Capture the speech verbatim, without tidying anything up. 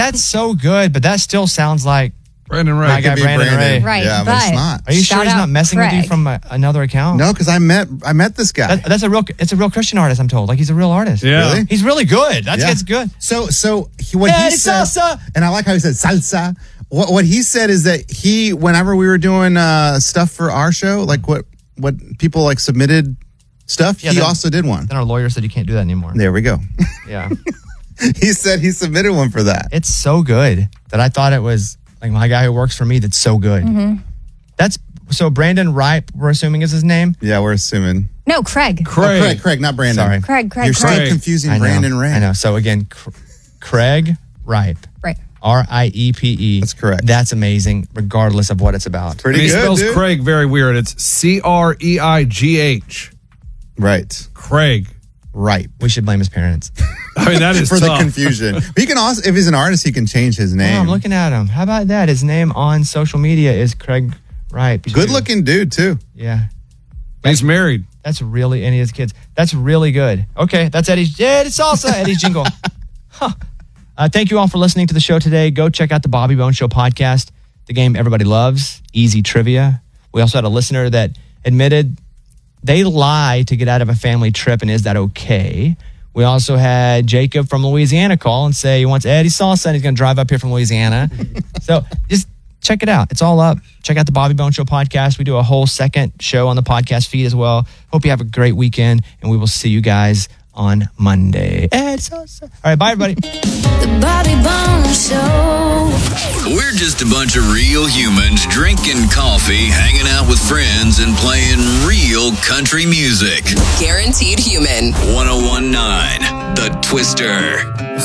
That's so good, but that still sounds like Brandon Ray. my guy Brandon, Brandon. Ray. Right, Yeah, but but it's not. Are you sure shout he's out not messing with you Craig. from a, another account? No, because I met I met this guy. That, that's a real. It's a real Christian artist. I'm told. Like he's a real artist. Yeah. Really? He's really good. That's Yeah. it's good. So, so he, what Hey, he said, salsa. and I like how he said salsa. What, what he said is that he, whenever we were doing uh, stuff for our show, like what what people like submitted stuff, Yeah, he then- also did one. Then our lawyer said you can't do that anymore. There we go. Yeah. He said he submitted one for that. It's so good that I thought it was like my guy who works for me. That's so good. Mm-hmm. That's so Brandon Ripe. We're assuming is his name. Yeah, we're assuming. No, Craig. Craig. Oh, Craig, Craig, not Brandon. Sorry. Craig, Craig, You're Craig. still confusing I know, Brandon Ray. I know. So again, Cr- Craig Ripe. Right. R I E P E. That's correct. That's amazing, regardless of what it's about. Pretty And he good, spells dude. Craig very weird. It's C R E I G H. Right. Craig. Right. We should blame his parents. I mean, that is For the tough. confusion. But he can also, if he's an artist, he can change his Oh, name. I'm looking at him. How about that? His name on social media is Craig Ripe. Good looking dude, too. Yeah. He's married. That's really, and he has kids. That's really good. Okay, that's Eddie's, yeah, it's salsa, Eddie's jingle. Huh. Uh, thank you all for listening to the show today. Go check out the Bobby Bones Show podcast, the game everybody loves, Easy Trivia. We also had a listener that admitted they lie to get out of a family trip, and is that okay? We also had Jacob from Louisiana call and say he wants Eddie salsa, and he's going to drive up here from Louisiana. So just check it out. It's all up. Check out the Bobby Bones Show podcast. We do a whole second show on the podcast feed as well. Hope you have a great weekend, and we will see you guys on Monday. Ed Salsa. All right, bye, everybody. The Bobby Bones Show. We're just a bunch of real humans drinking coffee, hanging out with friends, and playing real country music. Guaranteed human. one oh one point nine The Twister.